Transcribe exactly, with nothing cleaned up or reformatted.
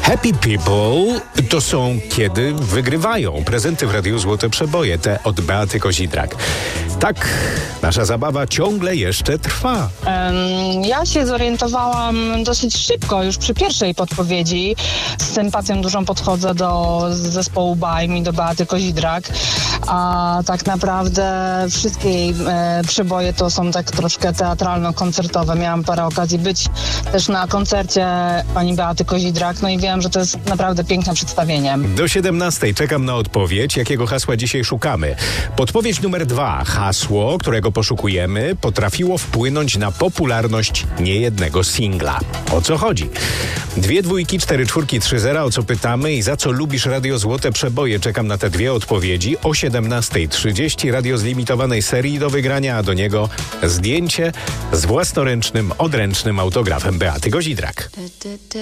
Happy People to są, kiedy wygrywają prezenty w Radiu Złote Przeboje, te od Beaty Kozidrak. Tak, nasza zabawa ciągle jeszcze trwa. Um, ja się zorientowałam dosyć szybko, już przy pierwszej podpowiedzi. Z sympatią dużą podchodzę do zespołu Bajm i do Beaty Kozidrak. A tak naprawdę wszystkie jej e, przeboje to są tak troszkę teatralno-koncertowe. Miałam parę okazji być też na koncercie pani Beaty Kozidrak, no i wiem, że to jest naprawdę piękne przedstawienie. Do siedemnastej czekam na odpowiedź, jakiego hasła dzisiaj szukamy. Podpowiedź numer dwa. Hasło, którego poszukujemy, potrafiło wpłynąć na popularność niejednego singla. O co chodzi? Dwie dwójki, cztery czwórki, trzy zera. O co pytamy i za co lubisz Radio Złote Przeboje? Czekam na te dwie odpowiedzi. O siedemnastej trzydzieści radio z limitowanej serii do wygrania, a do niego zdjęcie z własnoręcznym, odręcznym autografem Beaty Kozidrak.